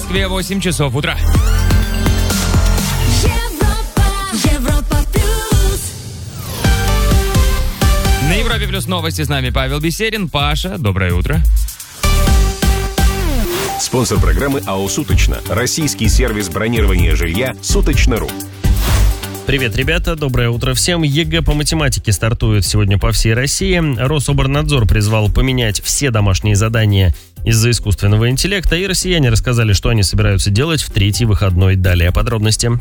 Москве 8 часов утра. Европа плюс. На Европе плюс новости с нами Павел Беседин. Паша, доброе утро. Спонсор программы АО «Суточно». Российский сервис бронирования жилья «Суточно.ру». Привет, ребята, доброе утро всем. ЕГЭ по математике стартует сегодня по всей России. Рособорнадзор призвал поменять все домашние задания из-за искусственного интеллекта, и россияне рассказали, что они собираются делать в третий выходной. Далее подробности.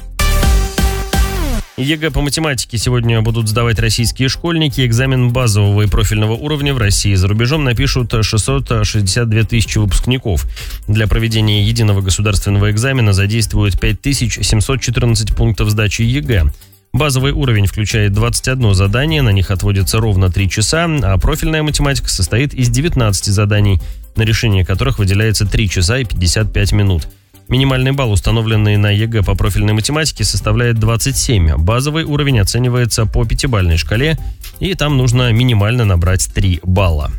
ЕГЭ по математике сегодня будут сдавать российские школьники. Экзамен базового и профильного уровня в России и за рубежом напишут 662 тысячи выпускников. Для проведения единого государственного экзамена задействуют 5714 пунктов сдачи ЕГЭ. Базовый уровень включает 21 задание, на них отводится ровно 3 часа, а профильная математика состоит из 19 заданий, на решение которых выделяется 3 часа и 55 минут. Минимальный балл, установленный на ЕГЭ по профильной математике, составляет 27. Базовый уровень оценивается по 5-бальной шкале, и там нужно минимально набрать 3 балла.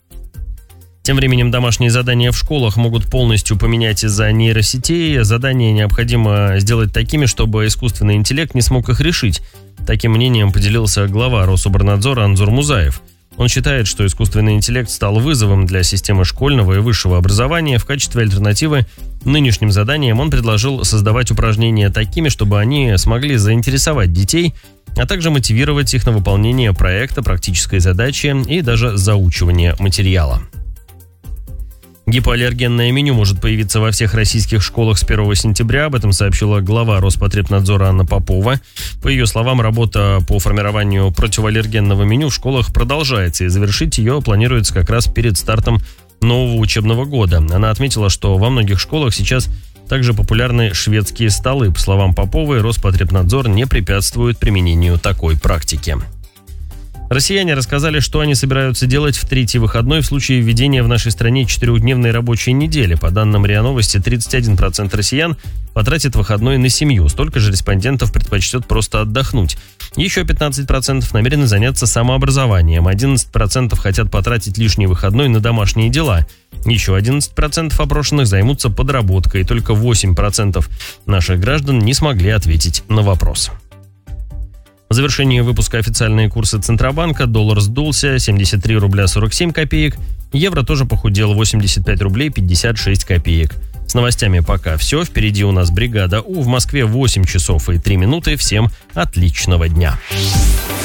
Тем временем домашние задания в школах могут полностью поменять из-за нейросетей. Задания необходимо сделать такими, чтобы искусственный интеллект не смог их решить. Таким мнением поделился глава Рособорнадзора Анзор Музаев. Он считает, что искусственный интеллект стал вызовом для системы школьного и высшего образования. В качестве альтернативы нынешним заданиям он предложил создавать упражнения такими, чтобы они смогли заинтересовать детей, а также мотивировать их на выполнение проекта, практической задачи и даже заучивание материала. Гипоаллергенное меню может появиться во всех российских школах с 1 сентября. Об этом сообщила глава Роспотребнадзора Анна Попова. По ее словам, работа по формированию противоаллергенного меню в школах продолжается, и завершить ее планируется как раз перед стартом нового учебного года. Она отметила, что во многих школах сейчас также популярны шведские столы. По словам Поповой, Роспотребнадзор не препятствует применению такой практики. Россияне рассказали, что они собираются делать в третий выходной в случае введения в нашей стране 4-дневной рабочей недели. По данным РИА Новости, 31% россиян потратит выходной на семью. Столько же респондентов предпочтет просто отдохнуть. Еще 15% намерены заняться самообразованием. 11% хотят потратить лишний выходной на домашние дела. Еще 11% опрошенных займутся подработкой. Только 8% наших граждан не смогли ответить на вопрос. В завершении выпуска официальные курсы Центробанка. Доллар сдулся, 73 рубля 47 копеек. Евро тоже похудел, 85 рублей 56 копеек. С новостями пока все. Впереди у нас бригада У. В Москве 8 часов и 3 минуты. Всем отличного дня.